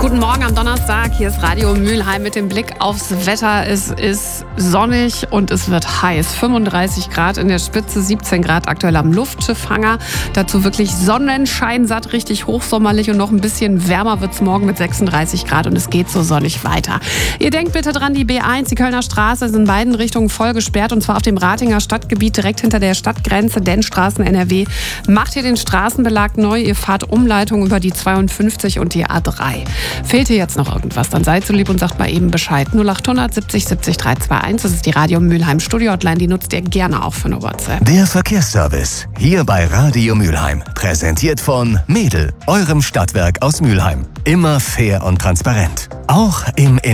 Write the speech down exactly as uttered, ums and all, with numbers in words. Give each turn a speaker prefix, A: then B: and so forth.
A: Guten Morgen am Donnerstag. Hier ist Radio Mülheim mit dem Blick aufs Wetter. Es ist sonnig und es wird heiß. fünfunddreißig Grad in der Spitze, siebzehn Grad aktuell am Luftschiffhanger. Dazu wirklich Sonnenschein, satt, richtig hochsommerlich und noch ein bisschen wärmer wird es morgen mit sechsunddreißig Grad und es geht so sonnig weiter. Ihr denkt bitte dran, die B eins, die Kölner Straße, ist in beiden Richtungen voll gesperrt und zwar auf dem Ratinger Stadtgebiet direkt hinter der Stadtgrenze, denn Straßen N R W macht hier den Straßenbelag neu. Ihr fahrt Umleitung über die zweiundfünfzig und die A drei. Fehlt hier jetzt noch irgendwas, dann seid so lieb und sagt mal eben Bescheid. null achthundert siebzig siebzig dreihunderteinundzwanzig, das ist die Radio Mülheim Studio-Hotline, die nutzt ihr gerne auch für eine WhatsApp.
B: Der Verkehrsservice, hier bei Radio Mülheim, präsentiert von Mädel, eurem Stadtwerk aus Mülheim. Immer fair und transparent, auch im